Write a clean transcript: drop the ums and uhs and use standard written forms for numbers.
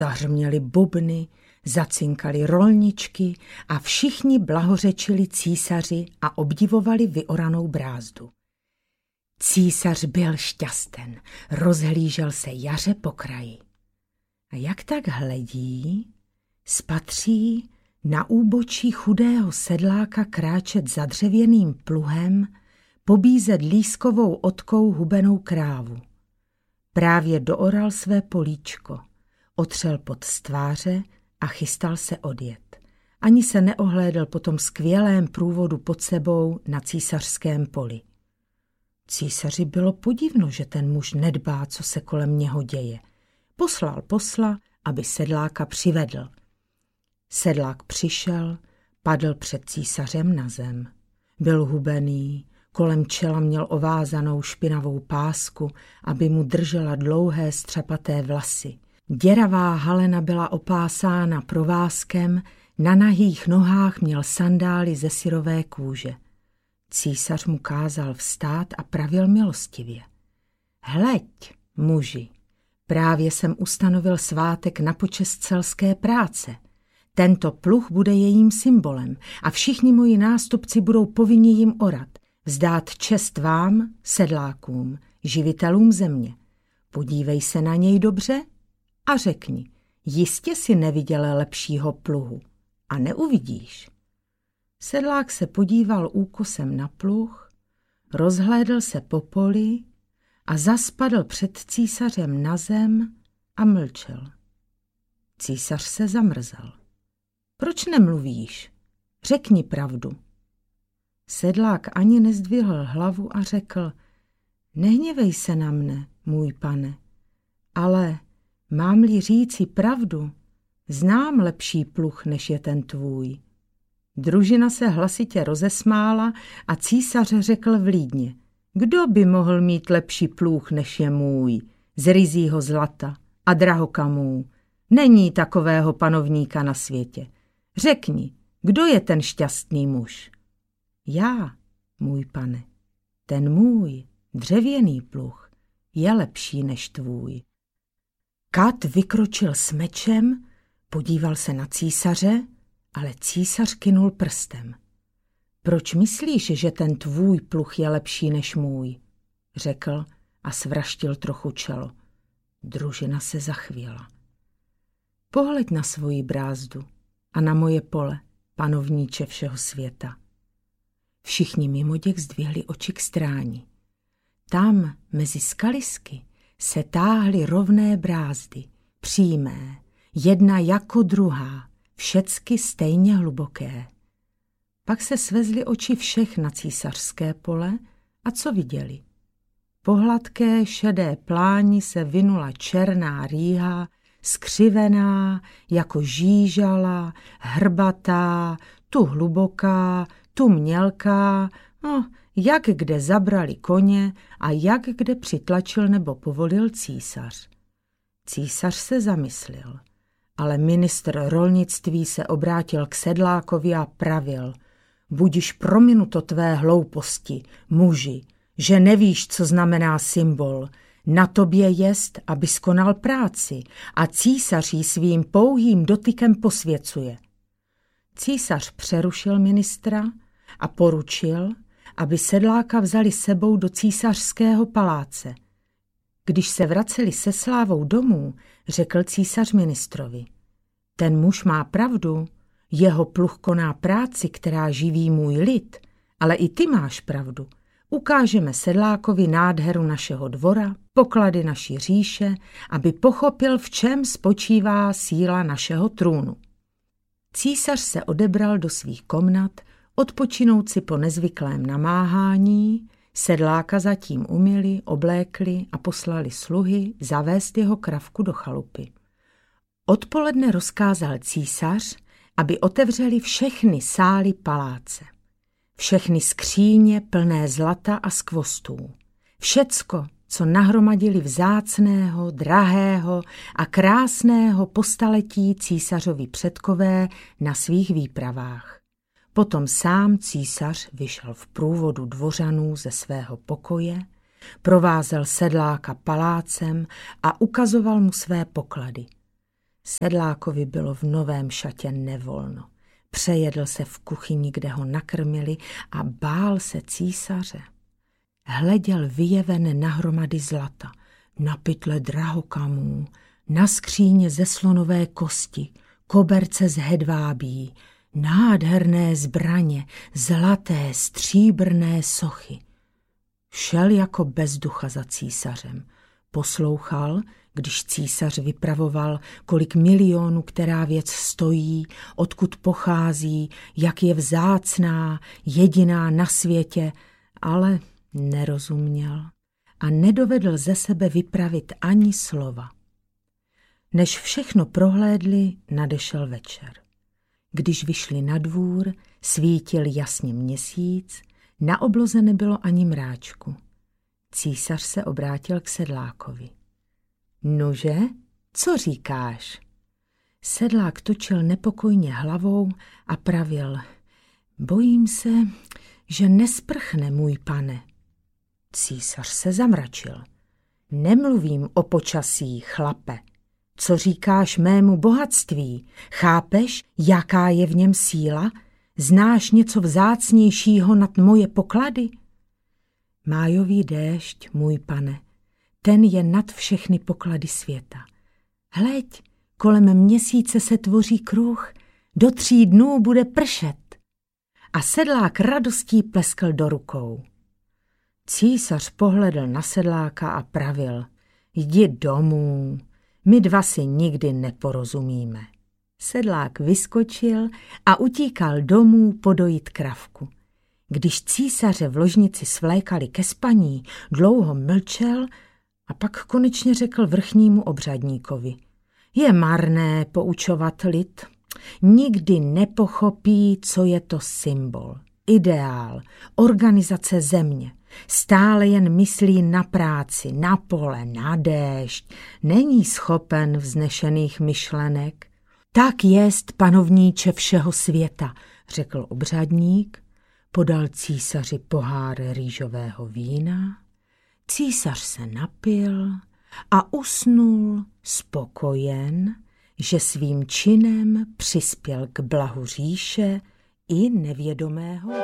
Zahřměly bubny, zacinkali rolničky a všichni blahořečili císaři a obdivovali vyoranou brázdu. Císař byl šťasten, rozhlížel se jaře po kraji. A jak tak hledí, spatří na úbočí chudého sedláka kráčet za dřevěným pluhem, pobízet lískovou odkou hubenou krávu. Právě dooral své políčko, otřel pot z tváře a chystal se odjet. Ani se neohlédl po tom skvělém průvodu pod sebou na císařském poli. Císaři bylo podivno, že ten muž nedbá, co se kolem něho děje. Poslal posla, aby sedláka přivedl. Sedlák přišel, padl před císařem na zem. Byl hubený, kolem čela měl ovázanou špinavou pásku, aby mu držela dlouhé střepaté vlasy. Děravá halena byla opásána provázkem, na nahých nohách měl sandály ze syrové kůže. Císař mu kázal vstát a pravil milostivě. Hleď, muži, právě jsem ustanovil svátek na počest selské práce. Tento pluh bude jejím symbolem a všichni moji nástupci budou povinni jim orat, vzdát čest vám, sedlákům, živitelům země. Podívej se na něj dobře a řekni, jistě si neviděl lepšího pluhu a neuvidíš. Sedlák se podíval úkosem na pluh, rozhlédl se po poli a zaspadl před císařem na zem a mlčel. Císař se zamrzel. Proč nemluvíš? Řekni pravdu. Sedlák ani nezdvihl hlavu a řekl, nehněvej se na mne, můj pane, ale mám-li říci pravdu, znám lepší pluh, než je ten tvůj. Družina se hlasitě rozesmála a císař řekl vlídně, kdo by mohl mít lepší pluh, než je můj, z ryzího zlata a drahokamů. Není takového panovníka na světě. Řekni, kdo je ten šťastný muž? Já, můj pane, ten můj dřevěný pluh je lepší než tvůj. Kat vykročil s mečem, podíval se na císaře, ale císař kynul prstem. Proč myslíš, že ten tvůj pluh je lepší než můj? Řekl a svraštil trochu čelo. Družina se zachvěla. Pohleď na svoji brázdu a na moje pole, panovníče všeho světa. Všichni mimoděk zdvihli oči k stráni. Tam, mezi skalisky, se táhly rovné brázdy, přímé, jedna jako druhá, všecky stejně hluboké. Pak se svezly oči všech na císařské pole a co viděli? Po hladké šedé pláni se vinula černá rýha, skřivená, jako žížala, hrbatá, tu hluboká, tu mělká, jak kde zabrali koně a jak kde přitlačil nebo povolil císař. Císař se zamyslel, ale ministr rolnictví se obrátil k sedlákovi a pravil, budiš prominuto tvé hlouposti, muži, že nevíš, co znamená symbol. Na tobě jest, abys konal práci a císař ji svým pouhým dotykem posvěcuje. Císař přerušil ministra a poručil, aby sedláka vzali sebou do císařského paláce. Když se vraceli se slávou domů, řekl císař ministrovi, ten muž má pravdu, jeho pluh koná práci, která živí můj lid, ale i ty máš pravdu. Ukážeme sedlákovi nádheru našeho dvora, poklady naší říše, aby pochopil, v čem spočívá síla našeho trůnu. Císař se odebral do svých komnat, odpočinout si po nezvyklém namáhání, sedláka zatím umyli, oblékli a poslali sluhy zavést jeho kravku do chalupy. Odpoledne rozkázal císař, aby otevřeli všechny sály paláce. Všechny skříně plné zlata a skvostů. Všecko, co nahromadili vzácného, drahého a krásného po staletí císařovi předkové na svých výpravách. Potom sám císař vyšel v průvodu dvořanů ze svého pokoje, provázel sedláka palácem a ukazoval mu své poklady. Sedlákovi bylo v novém šatě nevolno. Přejedl se v kuchyni, kde ho nakrmili, a bál se císaře. Hleděl vyjeven na hromady zlata, na pytle drahokamů, na skříně ze slonové kosti, koberce z hedvábí, nádherné zbraně, zlaté, stříbrné sochy. Šel jako bez ducha za císařem. Poslouchal, když císař vypravoval, kolik milionů která věc stojí, odkud pochází, jak je vzácná, jediná na světě, ale nerozuměl a nedovedl ze sebe vypravit ani slova. Než všechno prohlédli, nadešel večer. Když vyšli na dvůr, svítil jasně měsíc, na obloze nebylo ani mráčku. Císař se obrátil k sedlákovi. Nuže, co říkáš? Sedlák točil nepokojně hlavou a pravil. Bojím se, že nesprchne, můj pane. Císař se zamračil. Nemluvím o počasí, chlape. Co říkáš mému bohatství? Chápeš, jaká je v něm síla? Znáš něco vzácnějšího nad moje poklady? Májový déšť, můj pane, ten je nad všechny poklady světa. Hleď, kolem měsíce se tvoří kruh, do 3 dnů bude pršet. A sedlák radostí pleskl do rukou. Císař pohledl na sedláka a pravil, jdi domů, my dva si nikdy neporozumíme. Sedlák vyskočil a utíkal domů podojit kravku. Když císaře v ložnici svlékali ke spaní, dlouho mlčel a pak konečně řekl vrchnímu obřadníkovi. Je marné poučovat lid, nikdy nepochopí, co je to symbol, ideál, organizace země. Stále jen myslí na práci, na pole, na déšť, není schopen vznešených myšlenek. Tak jest, panovníče všeho světa, řekl obřadník, podal císaři pohár rýžového vína, císař se napil a usnul spokojen, že svým činem přispěl k blahu říše i nevědomého